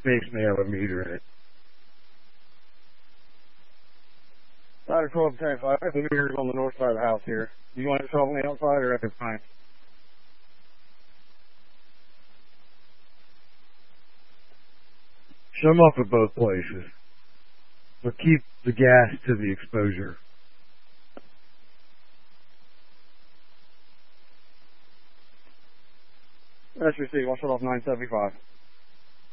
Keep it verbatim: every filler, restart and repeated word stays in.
space may have a meter in it. Ladder twelve ten five, the meter's on the north side of the house here. Do you want it on the outside or at the fine? Some up at both places. But keep the gas to the exposure. S R C, watch it off nine seventy-five.